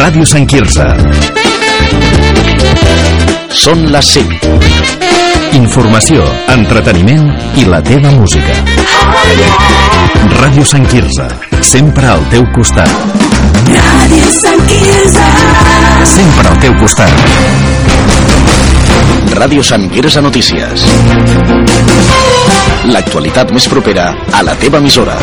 Ràdio Sant Quirze. Són les 5. Informació, entreteniment i la teva música. Ràdio Sant Quirze, sempre al teu costat. Ràdio Sant Quirze, sempre al teu costat. Ràdio Sant Quirze Notícies. L'actualitat més propera a la teva emissora.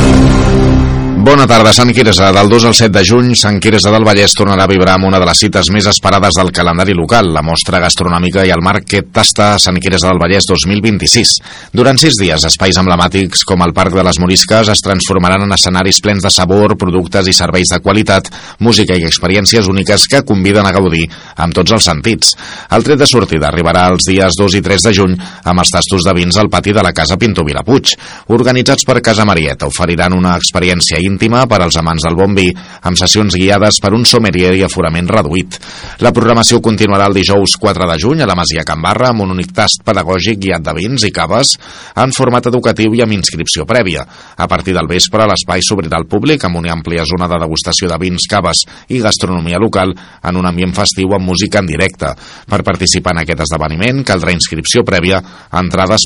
Bona tarda, Sant Quirze. Del 2 al 7 de juny, Sant Quirze del Vallès tornarà a vibrar amb una de les cites més esperades del calendari local, la mostra gastronòmica i el Market Tasta Sant Quirze del Vallès 2026. Durant 6 dies, espais emblemàtics com el Parc de les Morisques es transformaran en escenaris plens de sabor, productes i serveis de qualitat, música i experiències úniques que conviden a gaudir amb tots els sentits. El tret de sortida arribarà els dies 2 i 3 de juny amb els tastos de vins al pati de la Casa Pintor Vilapuig. Organitzats per Casa Marieta, oferiran una experiència íntima per als amants del bon vi, amb sessions guiades per un sommelier i aforament reduït. La programació continuarà el dijous 4 de juny a la Masia Can Barra amb un únic tast pedagògic guiat de vins i caves en format educatiu i amb inscripció prèvia. A partir del vespre, l'espai s'obrirà al públic amb una àmplia zona de degustació de vins, caves i gastronomia local en un ambient festiu amb música en directe. Per participar en aquest esdeveniment caldrà inscripció prèvia a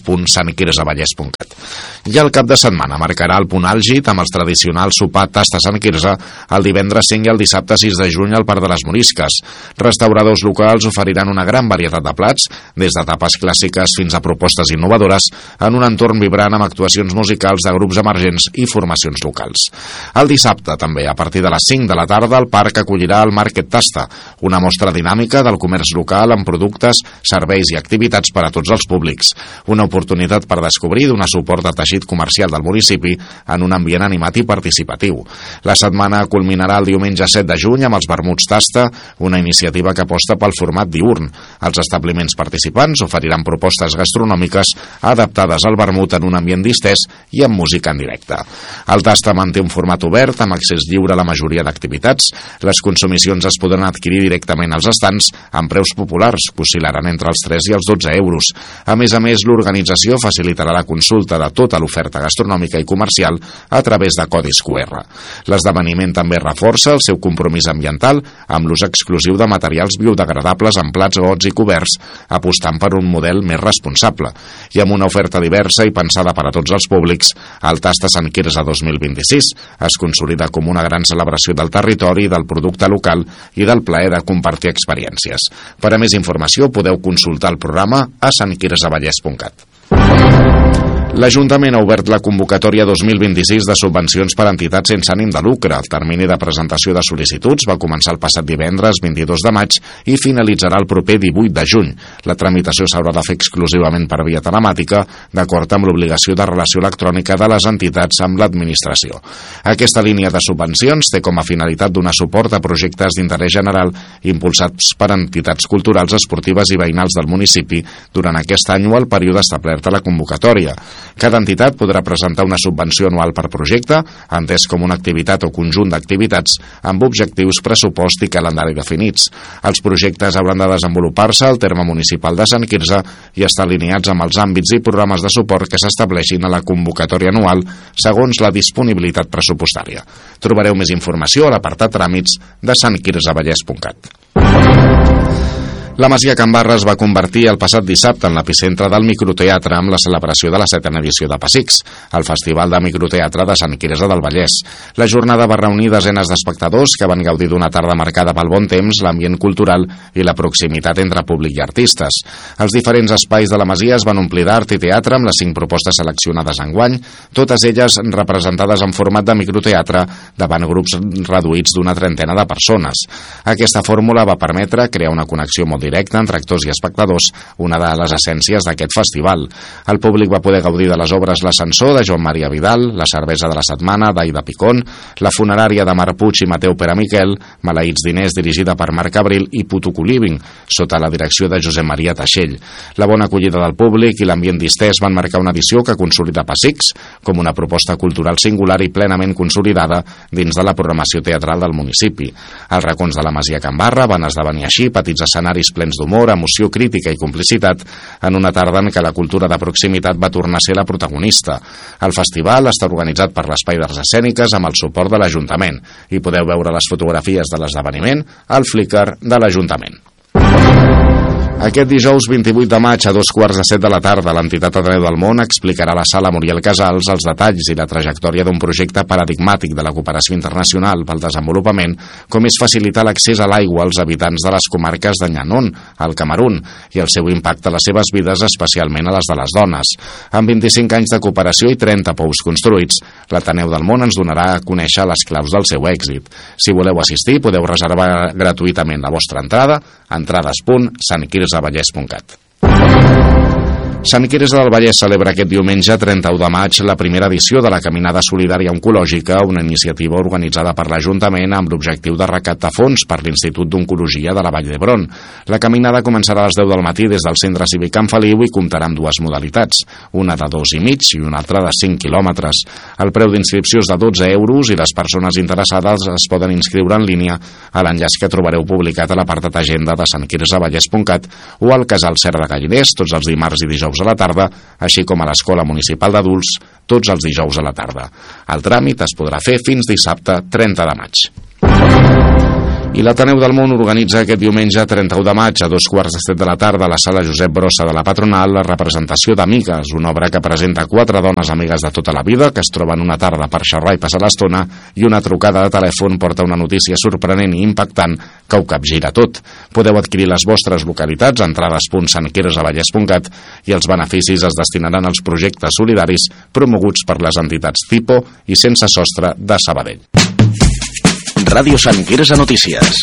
entrades.santquirsevallès.cat. I el cap de setmana marcarà el punt àlgid amb els tradicionals sopar Tasta Sant Quirze el divendres 5 i el dissabte 6 de juny al Parc de les Morisques. Restauradors locals oferiran una gran varietat de plats, des de tapes clàssiques fins a propostes innovadores, en un entorn vibrant amb actuacions musicals de grups emergents i formacions locals. El dissabte, també, a partir de les 5 de la tarda, el parc acollirà el Market Tasta, una mostra dinàmica del comerç local amb productes, serveis i activitats per a tots els públics. Una oportunitat per descobrir i donar suport al teixit comercial del municipi en un ambient animat i participatiu. La setmana culminarà el diumenge 7 de juny amb els vermuts Tasta, una iniciativa que aposta pel format diürn. Els establiments participants oferiran propostes gastronòmiques adaptades al vermut en un ambient distès i amb música en directe. El Tasta manté un format obert amb accés lliure a la majoria d'activitats. Les consumicions es podran adquirir directament als estants amb preus populars, que oscil·laran entre els 3 i els 12 euros. A més, l'organització facilitarà la consulta de tota l'oferta gastronòmica i comercial a través de codis QR. L'esdeveniment també reforça el seu compromís ambiental amb l'ús exclusiu de materials biodegradables en plats, gots i coberts, apostant per un model més responsable. I amb una oferta diversa i pensada per a tots els públics, el Tasta Sant Quirze 2026 es consolida com una gran celebració del territori, del producte local i del plaer de compartir experiències. Per a més informació podeu consultar el programa a santquirsevallès.cat. L'Ajuntament ha obert la convocatòria 2026 de subvencions per a entitats sense ànim de lucre. El termini de presentació de sol·licituds va començar el passat divendres 22 de maig i finalitzarà el proper 18 de juny. La tramitació s'haurà de fer exclusivament per via telemàtica, d'acord amb l'obligació de relació electrònica de les entitats amb l'administració. Aquesta línia de subvencions té com a finalitat donar suport a projectes d'interès general impulsats per entitats culturals, esportives i veïnals del municipi durant aquest any o el període establert a la convocatòria. Cada entitat podrà presentar una subvenció anual per projecte, entès com una activitat o conjunt d'activitats amb objectius, pressupost i calendari definits. Els projectes hauran de desenvolupar-se al terme municipal de Sant Quirze i estar alineats amb els àmbits i programes de suport que s'estableixin a la convocatòria anual segons la disponibilitat pressupostària. Trobareu més informació a l'apartat tràmits de santquirsevallès.cat. La Masia Can Barra es va convertir el passat dissabte en l'epicentre del microteatre amb la celebració de la 7ª edició de Pasics, el Festival de Microteatre de Sant Quirze del Vallès. La jornada va reunir desenes d'espectadors que van gaudir d'una tarda marcada pel bon temps, l'ambient cultural i la proximitat entre públic i artistes. Els diferents espais de la Masia es van omplir d'art i teatre amb les 5 propostes seleccionades enguany, totes elles representades en format de microteatre davant grups reduïts d'una trentena de persones. Aquesta fórmula va permetre crear una connexió molt directe entre actors i espectadors, una de les essències d'aquest festival. El públic va poder gaudir de les obres L'Ascensor de Joan Maria Vidal, La cervesa de la setmana d'Aida Picón, La funerària de Marc Puig i Mateu Peramiquel, Maleïts diners dirigida per Marc Abril i Putuco Living, sota la direcció de Josep Maria Teixell. La bona acollida del públic i l'ambient distès van marcar una edició que consolida Pasics com una proposta cultural singular i plenament consolidada dins de la programació teatral del municipi. Els racons de la Masia Can Barra van esdevenir així petits escenaris plens d'humor, emoció, crítica i complicitat en una tarda en què la cultura de proximitat va tornar a ser la protagonista. El festival està organitzat per l'Espai d'Arts Escèniques amb el suport de l'Ajuntament i podeu veure les fotografies de l'esdeveniment al Flickr de l'Ajuntament. Aquest dijous 28 de maig a 2:15 de la tarda, l'entitat Ateneu del Món explicarà a la sala Muriel Casals els detalls i la trajectòria d'un projecte paradigmàtic de la cooperació internacional pel desenvolupament, com és facilitar l'accés a l'aigua als habitants de les comarques de Nyanon, al Camerun, i el seu impacte a les seves vides, especialment a les de les dones. Amb 25 anys de cooperació i 30 pous construïts, l'Ateneu del Món ens donarà a conèixer les claus del seu èxit. Si voleu assistir, podeu reservar gratuïtament la vostra entrada a entrades.santquirze-vallès.cat. Sant Quirze del Vallès celebra aquest diumenge 31 de maig la primera edició de la Caminada Solidària Oncològica, una iniciativa organitzada per l'Ajuntament amb l'objectiu de recaptar fons per l'Institut d'Oncologia de la Vall d'Hebron. La caminada començarà a les 10 del matí des del Centre Cívic Can Feliu i comptarà amb dues modalitats, una de 2,5 i una altra de 5 quilòmetres. El preu d'inscripció és de 12 euros i les persones interessades es poden inscriure en línia a l'enllaç que trobareu publicat a l'apartat agenda de santquirze-vallès.cat o al Casal Serra de Galliners tots els dimarts i dijous a la tarda, així com a l'Escola Municipal d'Adults tots els dijous a la tarda. El tràmit es podrà fer fins dissabte 30 de maig. I l'Ateneu del Món organitza aquest diumenge 31 de maig a 2:15 de la tarda a la sala Josep Brossa de la Patronal la representació d'Amigues, una obra que presenta 4 dones amigues de tota la vida que es troben una tarda per xerrar i passar l'estona, i una trucada de telèfon porta una notícia sorprenent i impactant que ho capgira tot. Podeu adquirir les vostres localitats a entrades.santquirze-vallès.cat i els beneficis es destinaran als projectes solidaris promoguts per les entitats Tipo i Sense Sostre de Sabadell. Ràdio Sant Quirze Notícies.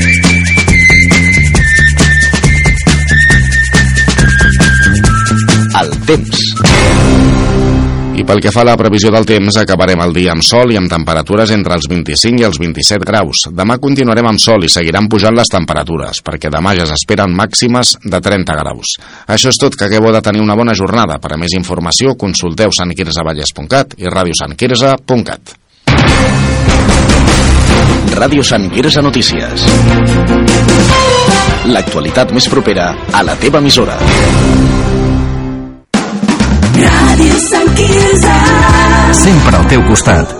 El temps. I pel que fa a la previsió del temps, acabarem el dia amb sol i amb temperatures entre els 25 i els 27 graus. Demà continuarem amb sol i seguiran pujant les temperatures, perquè demà ja s'esperen màximes de 30 graus. Això és tot, que acabeu de tenir una bona jornada. Per a més informació, consulteu santquirze-vallès.cat i radiosantquirze.cat. Ràdio Sant Quirze Notícies. L'actualitat més propera a la teva emissora. Ràdio Sant Quirze. Sempre al teu costat.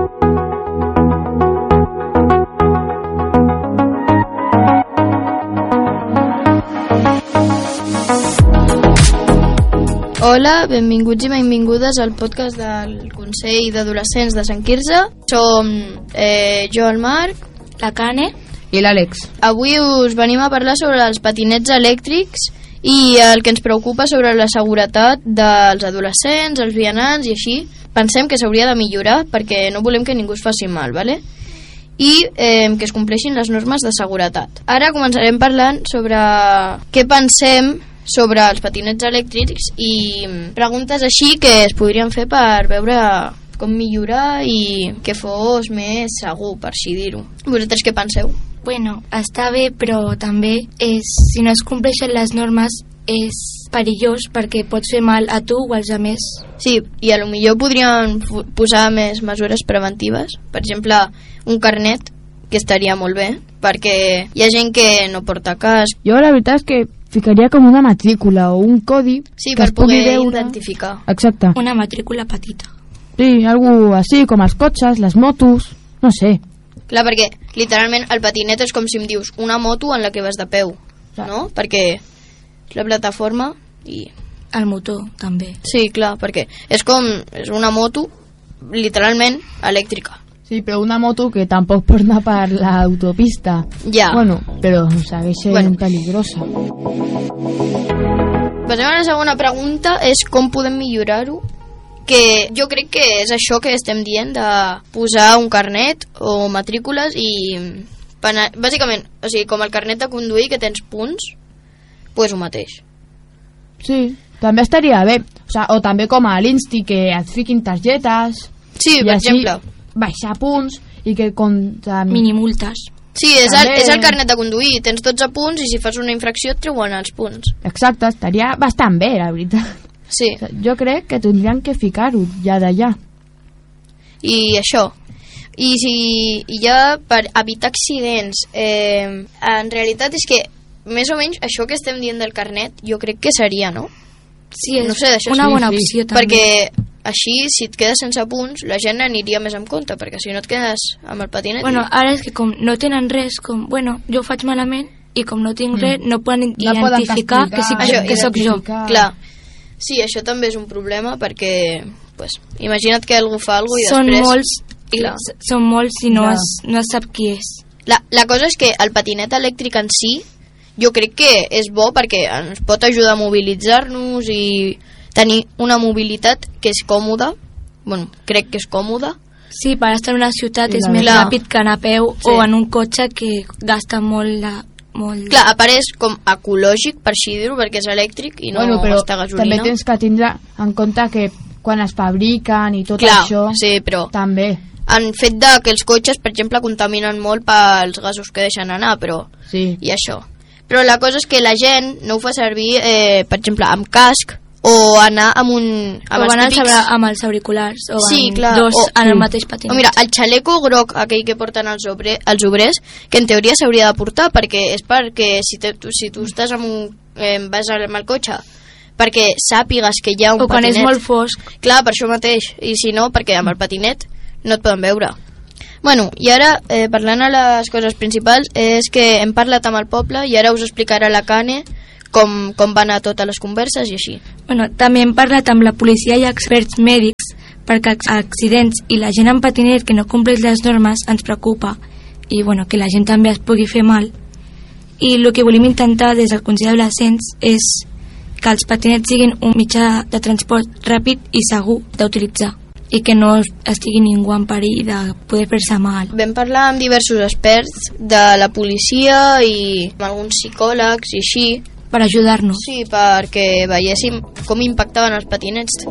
Hola, benvinguts i benvingudes al podcast del Consell d'Adolescents de Sant Quirze. Som jo, el Marc, la Cane i l'Àlex. Avui us venim a parlar sobre els patinets elèctrics i el que ens preocupa sobre la seguretat dels adolescents, els vianants i així. Pensem que s'hauria de millorar perquè no volem que ningú es faci mal, ¿vale? I que es compleixin les normes de seguretat. Ara començarem parlant sobre què pensem sobre els patinets elèctrics i preguntes així que es podrien fer per veure com millorar i que fos més segur, per així dir-ho. Vosaltres què penseu? Bueno, està bé, però també si no es compleixen les normes és perillós perquè pots fer mal a tu o als altres. Sí, i a lo millor podrien posar més mesures preventives. Per exemple, un carnet, que estaria molt bé, perquè hi ha gent que no porta casc. Jo la veritat és que ficaria com una matrícula o un codi sí, que per es pugui poder veure. Identificar. Exacte. Una matrícula petita. Sí, algo així, com els cotxes, les motos, no sé. Clar, perquè literalment el patinet és com si em dius una moto en la que vas de peu, clar, no? Perquè és la plataforma i... El motor, també. Sí, clar, perquè és una moto literalment elèctrica. Sí, però una moto que tampoc pot anar per l'autopista. Ja. Bueno, però segueix sent peligrosa. Passem a la segona pregunta, és com podem millorar-ho? Que jo crec que és això que estem dient, de posar un carnet o matrícules i... Bàsicament, o sigui, com el carnet de conduir, que tens punts, pues ho mateix. Sí, també estaria bé. O també com a l'Insti, que et fiquin targetes... Sí, per exemple... baixar punts i que minimultes. Sí, és el carnet de conduir, tens 12 punts i si fas una infracció et treuen els punts. Exacte, estaria bastant bé, la veritat. Sí. Jo crec que tindrien que ficar-ho ja d'allà. I això. I ja per evitar accidents, en realitat és que més o menys això que estem dient del carnet, jo crec que seria, no? Sí, és No sé, d'això una sí, bona sí. opció també. Perquè així, si et quedes sense punts, la gent aniria més en compte, perquè si no et quedes amb el patinet... Bueno, ara és que com no tenen res, com, bueno, jo ho faig malament i com no tinc res, no poden identificar que sóc jo. Clar, sí, això també és un problema perquè, pues, imagina't que algú fa alguna cosa i Són després... molts, Clar. són molts i no, Ja. no es sap qui és. La cosa és que el patinet elèctric en si jo crec que és bo perquè ens pot ajudar a mobilitzar-nos i tenir una mobilitat que és còmoda. Bueno, crec que és còmoda. Sí, per estar en una ciutat Sí, és la més veritat. ràpid que anar a peu Sí. o en un cotxe que gasta molt Clar, a part és com ecològic, per així dir-ho, perquè és elèctric i no però gasta gasolina. també tens que tindre en compte que quan es fabriquen i tot Clar, això sí, però també, han fet de que els cotxes, per exemple, contaminen molt pels gasos que deixen anar, però... sí. I això. Però la cosa és que la gent no ho fa servir, per exemple, amb casc o anar amb un... o van amb els auriculars o Sí, van clar, dos o- en el mateix patinet. O mira, el xaleco groc, aquell que porten els obrers, que en teoria s'hauria de portar, perquè és perquè si tu estàs amb vas amb el cotxe, perquè sàpigues que hi ha un o quan patinet. és molt fosc. Clar, per això mateix. I si no, perquè amb el patinet no et poden veure. Bueno, i ara, parlant a les coses principals, és que hem parlat amb el poble i ara us explicarà la Cane com van a totes les converses i així. Bueno, també hem parlat amb la policia i experts mèdics perquè els accidents i la gent en patinet que no compleix les normes ens preocupa i bueno, que la gent també es pugui fer mal. I el que volem intentar des del Consell d'Adolescents és que els patinets siguin un mitjà de transport ràpid i segur d'utilitzar i que no estigui ningú en perill de poder fer-se mal. Vam parlar amb diversos experts de la policia i amb alguns psicòlegs i així, Per ajudar-nos. sí, perquè veiéssim com impactaven els patinets.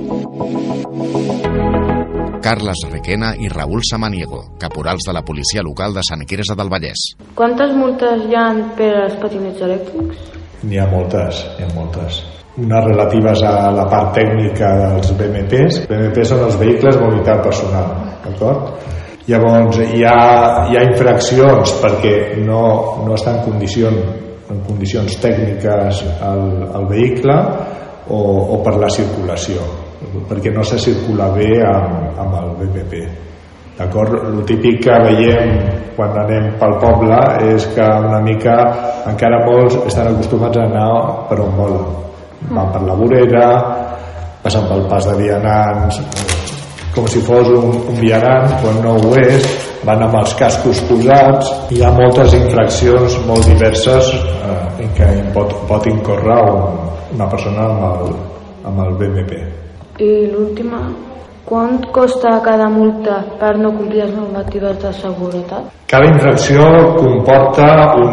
Carles Requena i Raül Samaniego, caporals de la policia local de Sant Quirze del Vallès. Quantes multes hi ha per als patinets elèctrics? N'hi ha moltes, Unes relatives a la part tècnica dels BMPs. BMPs són els vehicles mobilitat personal, d'acord? Llavors hi ha infraccions perquè no està en condicions tècniques el vehicle o per la circulació, perquè no se circula bé amb el BMP. D'acord? El típic que veiem quan anem pel poble és que una mica encara molts estan acostumats a anar per on volen. Van per la vorera, passen pel pas de vianants com si fos un vianant, quan no ho és, van amb els cascos posats. Hi ha moltes infraccions molt diverses en què pot incórrer una persona amb el BMP. I l'última, quant costa cada multa per no complir les normatives de seguretat? Cada infracció comporta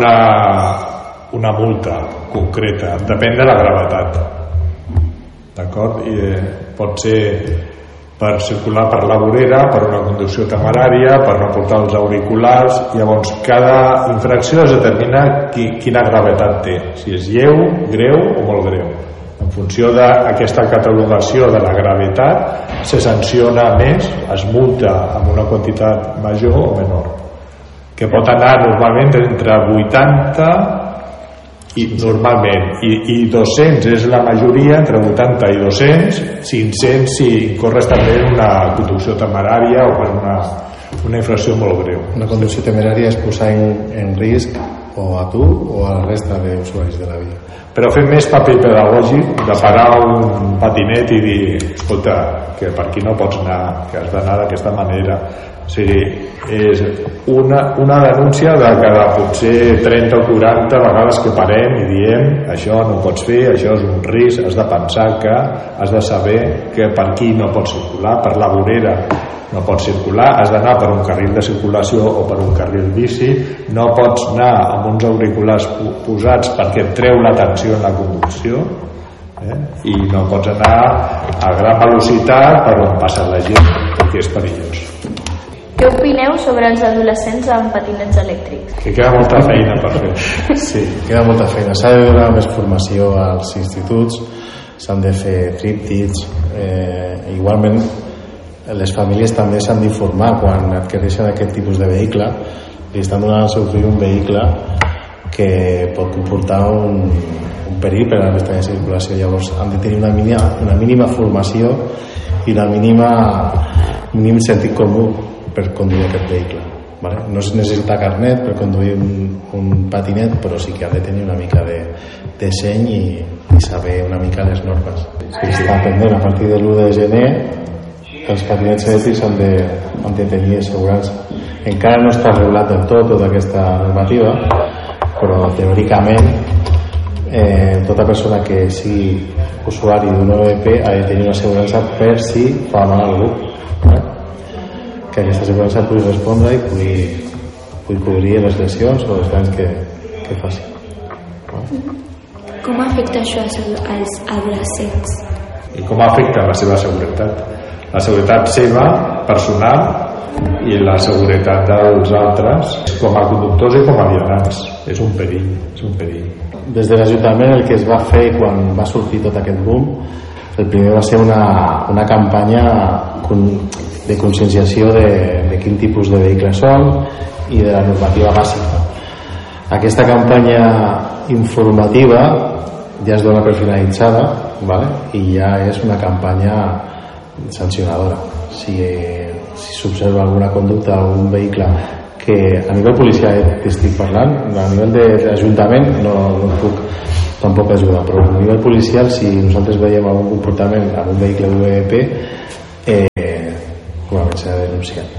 una multa concreta, depèn de la gravetat, d'acord? I pot ser per circular per la vorera, per una conducció temerària, per no portar els auriculars. Llavors cada infracció es determina quina gravetat té, si és lleu, greu o molt greu. En funció d'aquesta catalogació de la gravetat se sanciona més, es multa amb una quantitat major o menor, que pot anar normalment entre 80 i 200 és la majoria, entre 80 i 200, 500 si incorres també en una conducció temerària o per una infracció molt greu. Una conducció temerària és posar en risc o a tu o a la resta d'usuaris de la via. Però fem més paper pedagògic de parar un patinet i dir, escolta, que per aquí no pots anar, que has d'anar d'aquesta manera. O sigui, és una denúncia de cada potser 30 o 40 vegades que parem i diem això no ho pots fer, això és un risc, has de pensar que has de saber que per aquí no pots circular, per la vorera no pots circular, has d'anar per un carril de circulació o per un carril bici, no pots anar amb uns auriculars posats perquè et treu l'atenció en la conducció, i no pots anar a gran velocitat per on passa la gent perquè és perillós. Què opineu sobre els adolescents amb patinets elèctrics? Que queda molta feina per fer. Sí, queda molta feina. S'ha de donar més formació als instituts, s'han de fer tríptics, igualment les famílies també s'han d'informar quan adquireixen aquest tipus de vehicle, li estan donant al seu fill un vehicle que pot comportar un perill per a la resta de circulació. Llavors han de tenir una mínima formació i un mínim sentit comú per conduir aquest vehicle. Vale? No es necessita carnet per conduir un patinet, però sí que ha de tenir una mica de seny i saber una mica les normes. Està pendent, a partir de l'1 de gener els patinets elèctrics han de tenir assegurança. Encara no està regulat del tot tota aquesta normativa, però teòricament tota persona que sigui usuari d'un OEP ha de tenir una assegurança per si fa mal a algú, que aquesta assegurança pugui respondre i pugui cobrir les lesions o els danys que faci. Com afecta això als adolescents? I com afecta la seva seguretat? La seguretat seva, personal, i la seguretat dels altres com a conductors i com a vianants. És un perill. Des de l'Ajuntament el que es va fer quan va sortir tot aquest boom, el primer va ser una campanya de conscienciació de quin tipus de vehicles són i de la normativa bàsica. Aquesta campanya informativa ja es dona per finalitzada, ¿vale? I ja és una campanya sancionadora. Si s'observa alguna conducta o un vehicle que a nivell policial estic parlant, a nivell de l'Ajuntament no puc tampoc ajudar, però a nivell policial si nosaltres veiem algun comportament amb un vehicle UEP probablement s'ha denunciat.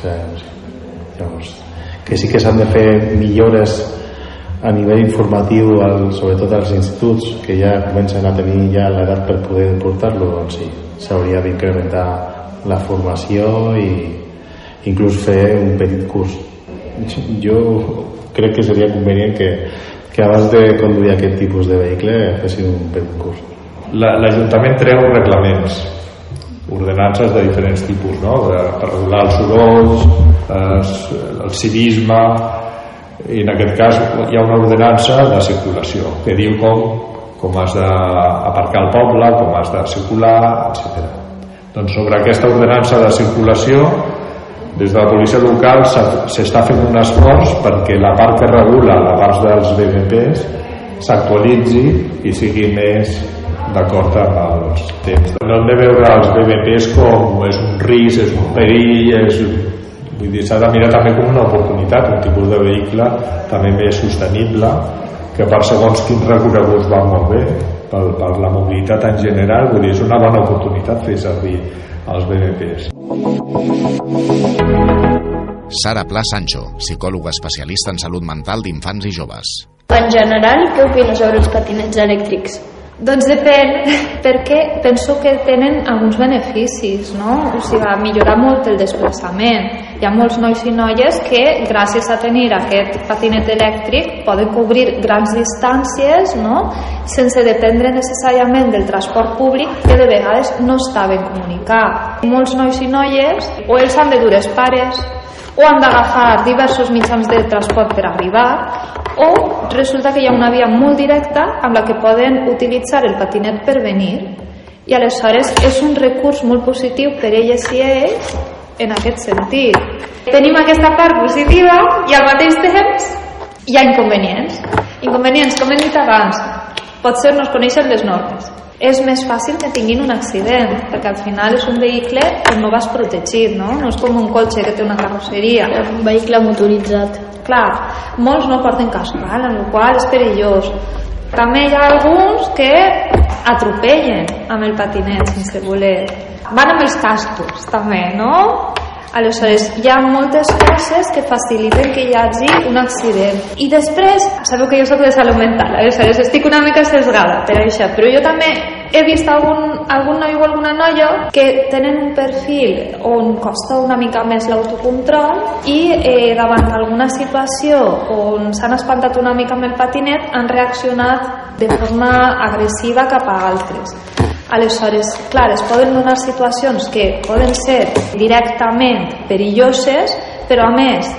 Llavors, que sí que s'han de fer millores a nivell informatiu, sobretot als instituts que ja comencen a tenir ja l'edat per poder portar-lo, doncs sí, s'hauria d'incrementar la formació i inclús fer un petit curs. Jo crec que seria convenient que abans de conduir aquest tipus de vehicle fessin un petit curs. L'Ajuntament treu reglaments, ordenances de diferents tipus, no? Per regular els sorolls, el civisme, i en aquest cas hi ha una ordenança de circulació que diu com has d'aparcar al poble, com has de circular, etc. Doncs sobre aquesta ordenança de circulació, des de la policia local s'està fent un esforç perquè la part que regula la part dels BMPs s'actualitzi i sigui més d'acord amb els temps. No hem de veure els BMPs com és un risc, és un perill, vull dir, s'ha de mirar també com una oportunitat, un tipus de vehicle també més sostenible, que per segons quins recorreguts va molt bé, per la mobilitat en general, vull dir, és una bona oportunitat fer servir els BMPs. Sara Pla Sancho, psicòloga especialista en salut mental d'infants i joves. En general, què opines sobre els patinets elèctrics? Doncs depèn, perquè penso que tenen alguns beneficis, no? O sigui, va millorar molt el desplaçament. Hi ha molts nois i noies que, gràcies a tenir aquest patinet elèctric, poden cobrir grans distàncies, no? Sense dependre necessàriament del transport públic, que de vegades no està ben comunicat. Molts nois i noies, o els han de dur els pares, o han d'agafar diversos mitjans de transport per arribar, o resulta que hi ha una via molt directa amb la que poden utilitzar el patinet per venir, i aleshores és un recurs molt positiu per elles i ells en aquest sentit. Tenim aquesta part positiva i al mateix temps hi ha inconvenients. Inconvenients, com hem dit abans, potser no es coneixen les normes. És més fàcil que tinguin un accident, perquè al final és un vehicle on no vas protegit, no? No és com un cotxe que té una carrosseria. És un vehicle motoritzat. Clar, molts no porten casc, amb el qual és perillós. També hi ha alguns que atropellen amb el patinet sense voler. Van amb els cascos, també, no? Aleshores, hi ha moltes coses que faciliten que hi hagi un accident. I després, sabeu que jo soc de salut mental, aleshores estic una mica sesgada per això, però jo també he vist algun noi o alguna noia que tenen un perfil on costa una mica més l'autocontrol i davant d'alguna situació on s'han espantat una mica amb el patinet han reaccionat de forma agressiva cap a altres. Aleshores, clar, es poden donar situacions que poden ser directament perilloses, però a més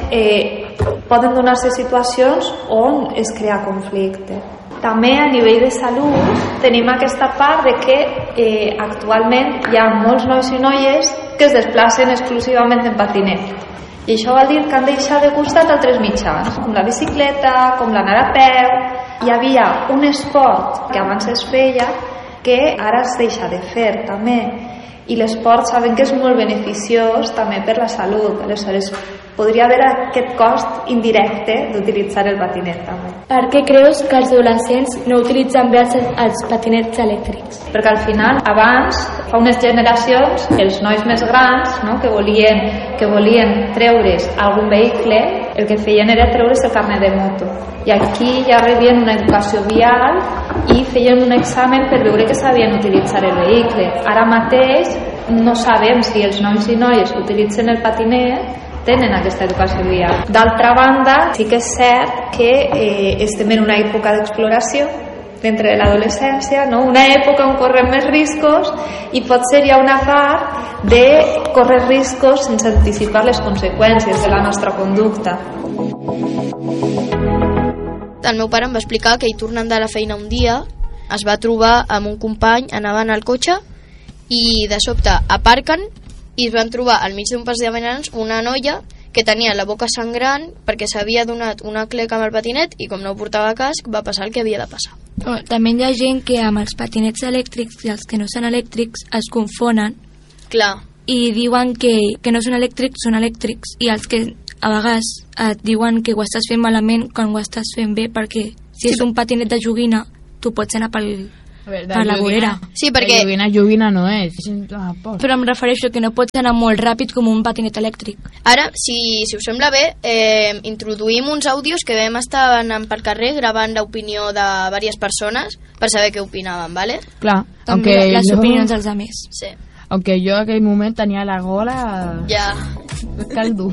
poden donar-se situacions on es crea conflicte. També a nivell de salut tenim aquesta part de que actualment hi ha molts nois i noies que es desplacen exclusivament en patinet. I això vol dir que han deixat de costat altres mitjans, com la bicicleta, com l'anar a peu. Hi havia un esport que abans es feia que ara es deixa de fer també, i l'esport sabem que és molt beneficiós també per la salut. Aleshores podria haver aquest cost indirecte d'utilitzar el patinet també. Per què creus que els adolescents no utilitzen bé els patinets elèctrics? Perquè al final, abans, fa unes generacions, els nois més grans, no, que volien treure's algun vehicle, el que feien era treure's el carnet de moto. I aquí ja rebien una educació vial i feien un examen per veure que sabien utilitzar el vehicle. Ara mateix no sabem si els nois i noies utilitzen el patinet, tenen aquesta educació vial. D'altra banda, sí que és cert que estem en una època d'exploració dintre de l'adolescència, no? Una època on correm més riscos i potser hi ha una part de córrer riscos sense anticipar les conseqüències de la nostra conducta. El meu pare em va explicar que ell tornant de la feina un dia es va trobar amb un company, anaven al cotxe i de sobte aparquen i es van trobar al mig d'un pas de vianants una noia que tenia la boca sangrant perquè s'havia donat una cleca amb el patinet i com no portava casc va passar el que havia de passar. També hi ha gent que amb els patinets elèctrics i els que no són elèctrics es confonen. Clar. I diuen que no són elèctrics i els que a vegades et diuen que ho estàs fent malament quan ho estàs fent bé, perquè si és un patinet de joguina tu pots anar per la vorera. Sí, perquè joguina no és. Però em refereixo que no pots anar molt ràpid com un patinet elèctric. Ara, si us sembla bé, introduïm uns àudios que vam estar anant pel carrer gravant l'opinió de diverses persones per saber què opinaven, ¿vale? Clar. També les opinions dels altres. Sí. Aunque jo en aquell moment tenia la gola... Ja. Caldo.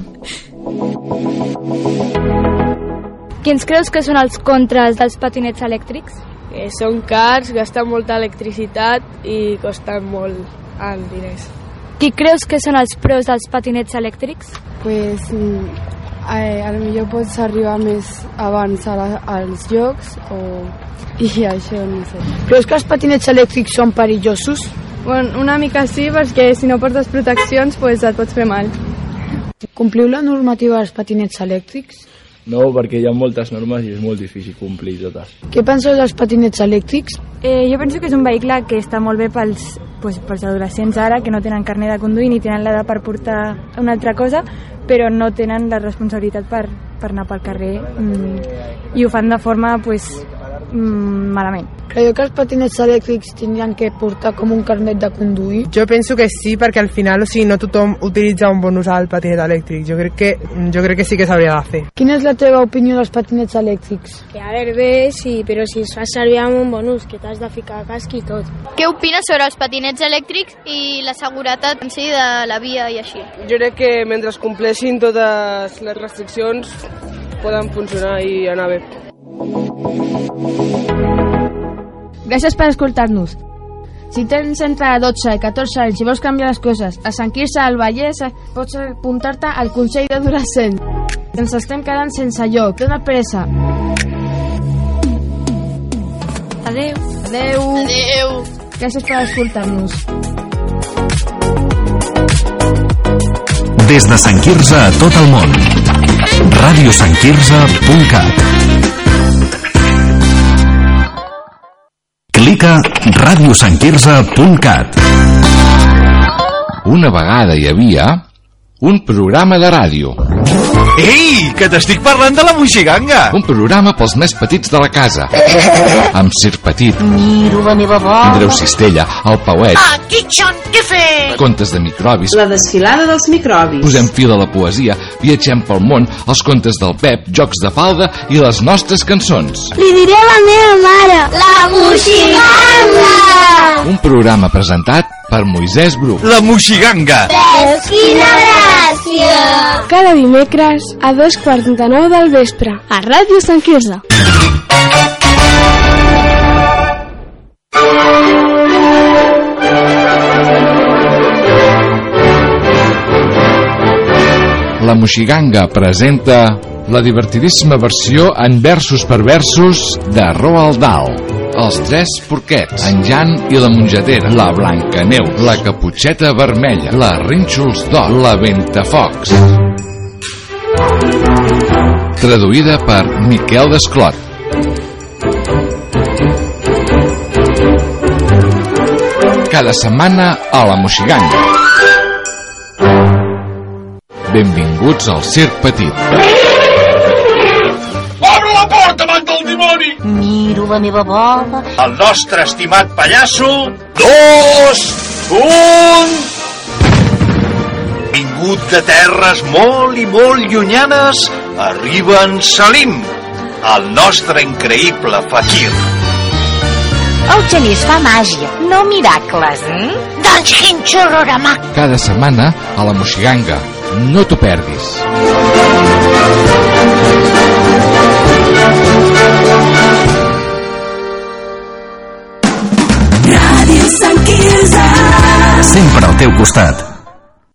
Quins creus que són els contres dels patinets elèctrics? Són cars, gasten molta electricitat i costen molt en diners. Qui creus que són els pros dels patinets elèctrics? Pues, potser pots arribar més abans als llocs i això no sé. Creus que els patinets elèctrics són perillosos? Bueno, una mica sí, perquè si no portes proteccions pues et pots fer mal. Compliu la normativa dels patinets elèctrics? No, perquè hi ha moltes normes i és molt difícil complir totes. Què penseu dels patinets elèctrics? Jo penso que és un vehicle que està molt bé pels adolescents ara, que no tenen carnet de conduir ni tenen l'edat per portar una altra cosa, però no tenen la responsabilitat per anar pel carrer i ho fan de forma malament. Creieu que els patinets elèctrics tindrien que portar com un carnet de conduir? Jo penso que sí, perquè al final no tothom utilitza un bon usar el patinet elèctric. Jo crec que sí que s'hauria de fer. Quina és la teva opinió dels patinets elèctrics? Que a veure bé, sí, però si es fa servir amb un bon ús, que t'has de ficar casc i tot. Què opines sobre els patinets elèctrics i la seguretat en si de la via i així? Jo crec que mentre compleixin totes les restriccions poden funcionar i anar bé. Gràcies per escoltar-nos. Si tens entre 12 i 14 anys i vols canviar les coses a Sant Quirze del Vallès, pots apuntar-te al Consell d'Adolescent. Ens estem quedant sense lloc. Dóna pressa. Adeu. Adeu. Adeu. Gràcies per escoltar-nos. Des de Sant Quirze a tot el món. radiosantquirze.cat. Clica radiosantquirze.cat. Una vegada hi havia un programa de ràdio. Ei, que t'estic parlant de la Moixiganga! Un programa pels més petits de la casa. Amb Sir Petit, Miro la meva bola, Andreu Cistella, el Pauet, Kitchen, què fer? contes de microbis, La desfilada dels microbis. posem fil a la poesia, viatgem pel món, els contes del Pep, jocs de falda i les nostres cançons. Li diré a la meva mare. La Moixiganga! Un programa presentat per Moisès Bru. La Moixiganga! Quina gràcia! Cada dimecres a 2:49 del vespre a Ràdio Sant Quirze. La Moixiganga presenta la divertidíssima versió en versos per versos de Roald Dahl. Els tres porquets, en Jan i la mongetera, la Blancaneu, la Caputxeta Vermella, la Rínxols d'Or, la Ventafocs. traduïda per Miquel Desclot. Cada setmana a la Moixiganga. Benvinguts al Circ Petit. Obre la porta, amant del dimoni! Miro la meva bola. El nostre estimat pallasso... 2, 1... Vingut de terres molt i molt llunyanes, arriba en Salim, el nostre increïble fakir. El Genís fa màgia, no miracles, Doncs quin xorrorama! Cada setmana a la Moixiganga. No t'ho perdis. Ràdio Sant Quirze. Sempre al teu costat.